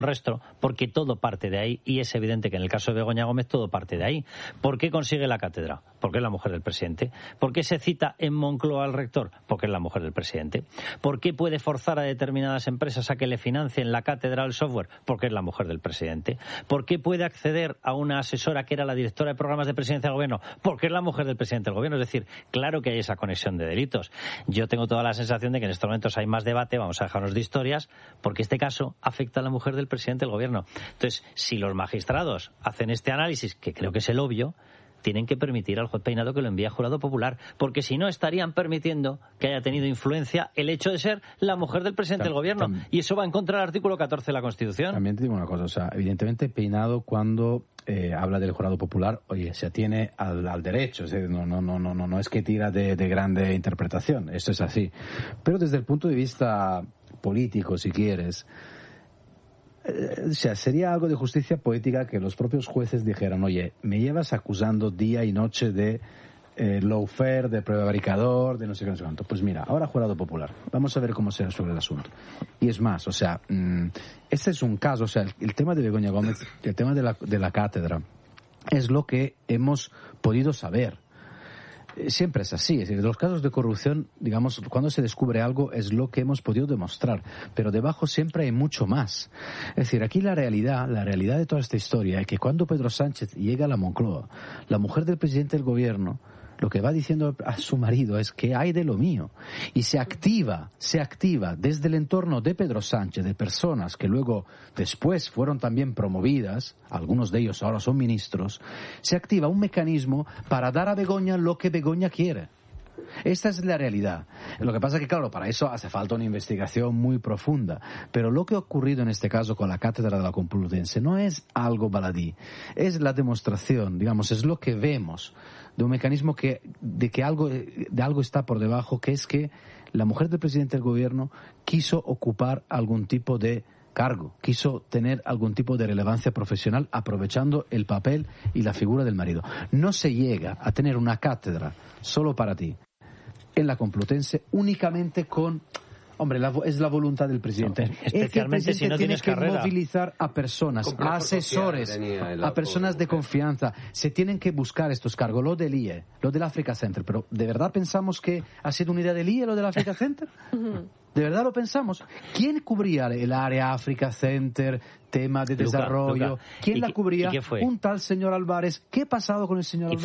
resto, porque todo parte de ahí, y es evidente que en el caso de Begoña Gómez todo parte de ahí. ¿Por qué consigue la cátedra? Porque es la mujer del presidente. ¿Por qué se cita en Moncloa al rector? Porque es la mujer del presidente. ¿Por qué puede forzar a determinadas empresas a que le financien la cátedra o el software? Porque es la mujer del presidente. ¿Por qué puede acceder a una asesora que era la directora de programas de presidencia del gobierno? Porque es la mujer del presidente del gobierno. Es decir, claro que hay esa conexión de delitos. Yo tengo toda la sensación de que en estos momentos hay más debate, vamos a dejarnos de historias, porque este caso afecta a la mujer del presidente del gobierno. Entonces, si los magistrados hacen este análisis, que creo que es el obvio, tienen que permitir al juez Peinado que lo envíe a jurado popular, porque si no estarían permitiendo que haya tenido influencia el hecho de ser la mujer del presidente del gobierno, y eso va en contra del artículo 14 de la Constitución. También te digo una cosa, o sea, evidentemente Peinado cuando habla del jurado popular, oye, se atiene al derecho, es decir, no es que tira de grande interpretación, esto es así. Pero desde el punto de vista político, si quieres, o sea, sería algo de justicia poética que los propios jueces dijeran, oye, me llevas acusando día y noche de lawfare, de prevaricador, de no sé qué, no sé cuánto. Pues mira, ahora jurado popular. Vamos a ver cómo se resuelve el asunto. Y es más, o sea, este es un caso, o sea, el tema de Begoña Gómez, el tema de la cátedra, es lo que hemos podido saber. Siempre es así, es decir, los casos de corrupción, digamos, cuando se descubre algo es lo que hemos podido demostrar, pero debajo siempre hay mucho más. Es decir, aquí la realidad de toda esta historia es que cuando Pedro Sánchez llega a la Moncloa, la mujer del presidente del gobierno lo que va diciendo a su marido es que hay de lo mío, y se activa desde el entorno de Pedro Sánchez, de personas que luego después fueron también promovidas, algunos de ellos ahora son ministros, se activa un mecanismo para dar a Begoña lo que Begoña quiere. Esta es la realidad. Lo que pasa es que, claro, para eso hace falta una investigación muy profunda. Pero lo que ha ocurrido en este caso con la Cátedra de la Complutense no es algo baladí. Es la demostración, digamos, es lo que vemos de un mecanismo de algo está por debajo, que es que la mujer del presidente del gobierno quiso ocupar algún tipo de cargo, quiso tener algún tipo de relevancia profesional aprovechando el papel y la figura del marido. No se llega a tener una cátedra solo para ti en la Complutense únicamente con... Hombre, es la voluntad del presidente. No, especialmente si no tienes carrera. Tiene que movilizar a personas, a asesores, a personas de confianza. Se tienen que buscar estos cargos. Lo del IE, lo del Africa Center. Pero ¿de verdad pensamos que ha sido una idea del IE lo del Africa Center? ¿De verdad lo pensamos? ¿Quién cubría el área Africa Center, tema de desarrollo? ¿Quién la cubría? Un tal señor Álvarez. ¿Qué ha pasado con el señor Álvarez?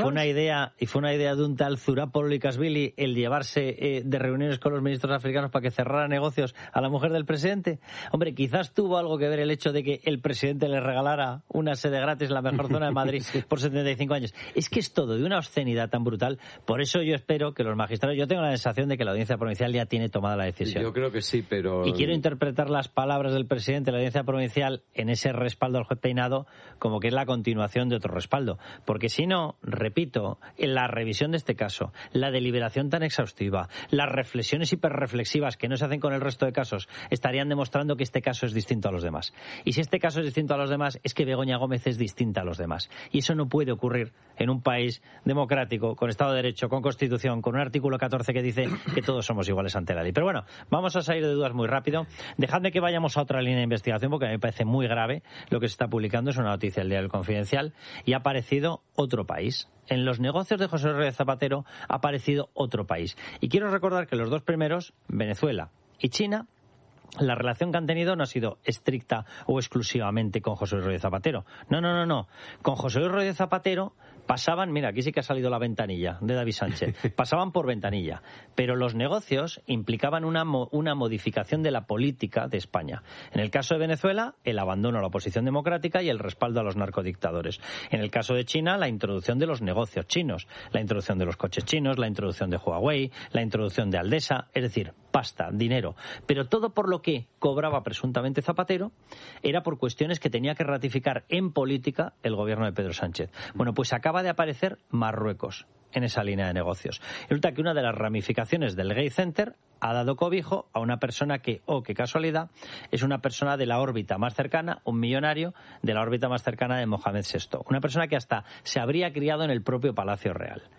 Y fue una idea de un tal Zurapolo Likashvili el llevarse de reuniones con los ministros africanos para que cerrara negocios a la mujer del presidente. Hombre, quizás tuvo algo que ver el hecho de que el presidente le regalara una sede gratis en la mejor zona de Madrid por 75 años. Es que es todo de una obscenidad tan brutal. Por eso yo espero que los magistrados... Yo tengo la sensación de que la audiencia provincial ya tiene tomada la decisión. Yo creo que sí, pero... Y quiero interpretar las palabras del presidente de la audiencia provincial en ese respaldo al juez Peinado como que es la continuación de otro respaldo. Porque si no, repito, en la revisión de este caso, la deliberación tan exhaustiva, las reflexiones hiperreflexivas que no se hacen con el resto de casos, estarían demostrando que este caso es distinto a los demás. Y si este caso es distinto a los demás, es que Begoña Gómez es distinta a los demás. Y eso no puede ocurrir en un país democrático, con Estado de Derecho, con Constitución, con un artículo 14 que dice que todos somos iguales ante la ley. Pero bueno, vamos a salir de dudas muy rápido. Dejadme que vayamos a otra línea de investigación porque a mí me parece muy grave lo que se está publicando. Es una noticia del Diario Confidencial y ha aparecido otro país. En los negocios de José Rodríguez Zapatero ha aparecido otro país. Y quiero recordar que los dos primeros, Venezuela y China, la relación que han tenido no ha sido estricta o exclusivamente con José Luis Rodríguez Zapatero. No. Con José Luis Rodríguez Zapatero pasaban, mira, aquí sí que ha salido la ventanilla de David Sánchez, pasaban por ventanilla, pero los negocios implicaban una modificación de la política de España. En el caso de Venezuela, el abandono a la oposición democrática y el respaldo a los narcodictadores. En el caso de China, la introducción de los negocios chinos, la introducción de los coches chinos, la introducción de Huawei, la introducción de Aldesa, es decir, pasta, dinero. Pero todo por lo que cobraba presuntamente Zapatero era por cuestiones que tenía que ratificar en política el gobierno de Pedro Sánchez. Bueno, pues acaba de aparecer Marruecos en esa línea de negocios. Resulta que una de las ramificaciones del Gay Center ha dado cobijo a una persona que, qué casualidad, es una persona de la órbita más cercana, un millonario de la órbita más cercana de Mohamed VI. Una persona que hasta se habría criado en el propio Palacio Real.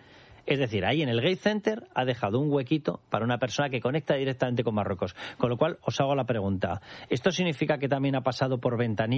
Es decir, ahí en el Gate Center ha dejado un huequito para una persona que conecta directamente con Marruecos. Con lo cual, os hago la pregunta. ¿Esto significa que también ha pasado por ventanilla